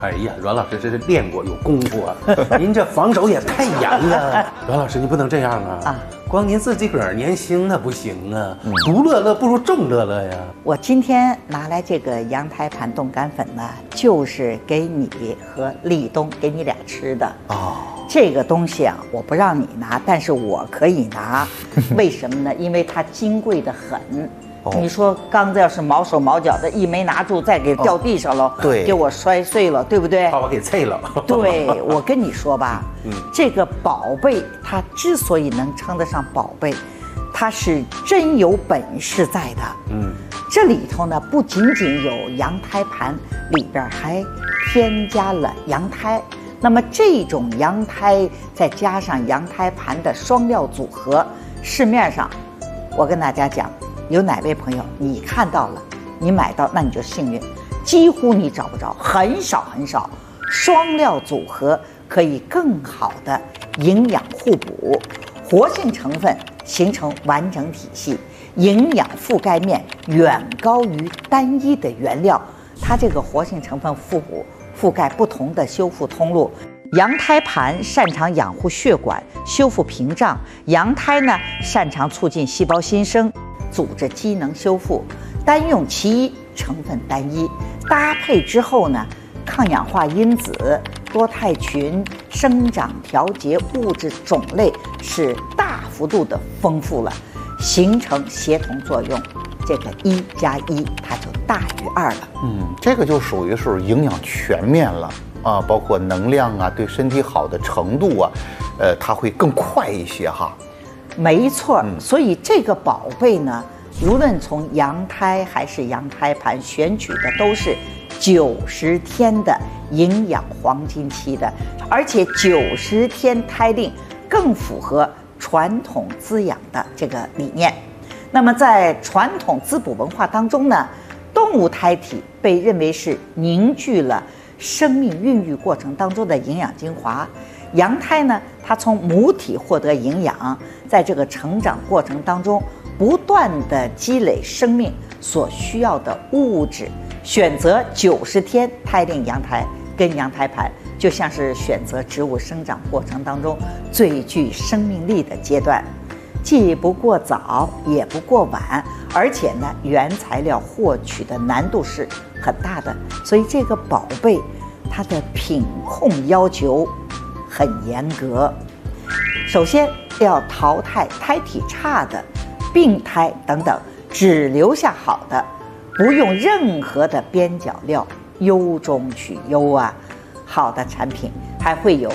哎呀，阮老师这是练过有功夫啊！您这防守也太严了，阮老师你不能这样啊！光您自己个儿年轻那不行啊，独乐乐不如众乐乐呀。 我今天拿来这个羊胎盘冻干粉呢，就是给你和立冬给你俩吃的哦。这个东西啊，我不让你拿，但是我可以拿，为什么呢？因为它金贵的很。你说刚子要是毛手毛脚的，一没拿住，再给掉地上了， 对， 给我摔碎了，对不对？ 把我给碎了。 对，我跟你说吧，这个宝贝它之所以能称得上宝贝，它是真有本事在的。这里头呢不仅仅有羊胎盘，里边还添加了羊胎。那么这种羊胎再加上羊胎盘的双料组合，市面上我跟大家讲。有哪位朋友你看到了，你买到那你就幸运，几乎你找不着，很少很少。双料组合可以更好的营养互补，活性成分形成完整体系，营养覆盖面远高于单一的原料。它这个活性成分互补，覆盖不同的修复通路。羊胎盘擅长养护血管，修复屏障；羊胎呢擅长促进细胞新生，组织机能修复。单用其一，成分单一，搭配之后呢，抗氧化因子、多肽群、生长调节物质种类是大幅度的丰富了，形成协同作用。这个1+1它就大于2了。 这个就属于是营养全面了啊，包括能量啊，对身体好的程度啊，它会更快一些哈。 没错，所以这个宝贝呢，无论从羊胎还是羊胎盘选取的都是90天的营养黄金期的，而且90天胎龄更符合传统滋养的这个理念。那么在传统滋补文化当中呢，动物胎体被认为是凝聚了生命孕育过程当中的营养精华，羊胎呢，它从母体获得营养，在这个成长过程当中不断的积累生命所需要的物质。选择90天胎龄羊胎跟羊胎盘，就像是选择植物生长过程当中最具生命力的阶段，既不过早也不过晚，而且呢原材料获取的难度是很大的，所以这个宝贝它的品控要求很严格。首先要淘汰胎体差的、病胎等等，只留下好的，不用任何的边角料，优中取优啊。好的产品还会有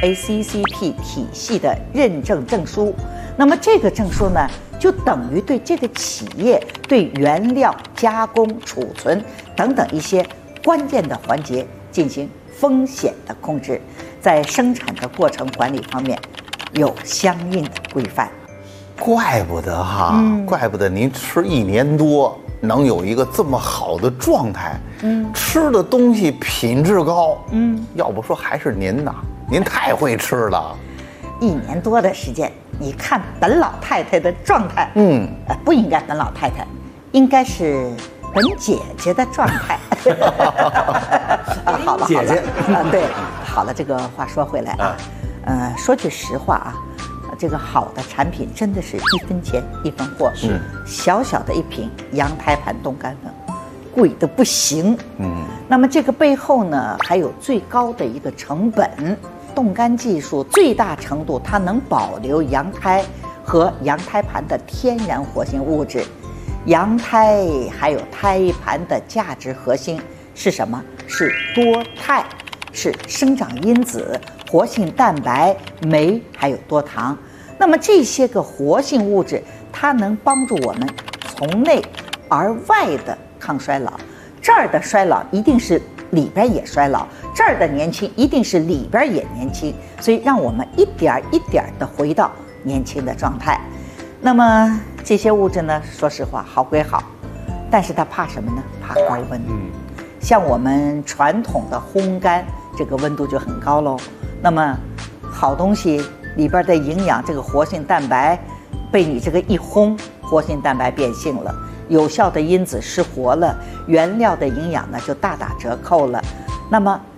HACCP 体系的认证证书，那么这个证书呢，就等于对这个企业对原料加工、储存等等一些关键的环节进行风险的控制，在生产的过程管理方面有相应的规范。 怪不得哈，怪不得您吃1年多能有一个这么好的状态，吃的东西品质高，要不说还是您呐，您太会吃了。 1年多的时间，你看本老太太的状态，不应该本老太太，应该是本姐姐的状态。好了， 姐姐对，好了，这个话说回来啊，说句实话啊，这个好的产品真的是1分钱1分货。小小的一瓶羊胎盘冻干粉，贵得不行。那么这个背后呢，还有最高的一个成本。冻干技术最大程度它能保留羊胎和羊胎盘的天然活性物质。羊胎还有胎盘的价值核心是什么？是多肽，是生长因子、活性蛋白、酶还有多糖。那么这些个活性物质，它能帮助我们从内而外的抗衰老。这儿的衰老一定是里边也衰老，这儿的年轻一定是里边也年轻，所以让我们一点一点的回到年轻的状态。那么这些物质呢，说实话好归好，但是它怕什么呢？怕高温。像我们传统的烘干，这个温度就很高喽。那么好东西里边的营养，这个活性蛋白被你这个一烘，活性蛋白变性了，有效的因子失活了，原料的营养呢就大打折扣了。那么